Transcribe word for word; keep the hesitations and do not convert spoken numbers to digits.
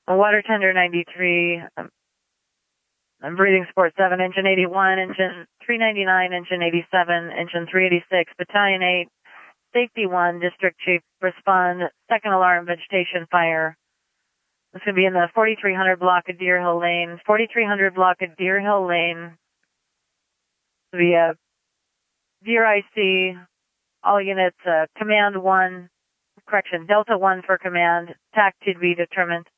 Water Tender ninety-three, um, Breathing Support seven, Engine eighty-one, Engine three ninety-nine, Engine eighty-seven, Engine three eighty-six, Battalion eight, Safety one, District Chief, respond, second alarm, vegetation fire. It's going to be in the forty-three hundred block of Deer Hill Lane, forty-three hundred block of Deer Hill Lane. The uh, Deer I C, all units, uh, Command one, correction, Delta one for command, T A C to be determined.